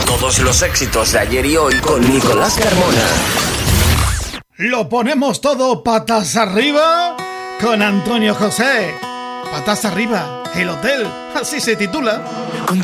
Todos los éxitos de ayer y hoy con Nicolás Carmona. Lo ponemos todo patas arriba con Antonio José. Patas arriba, el hotel, así se titula. Con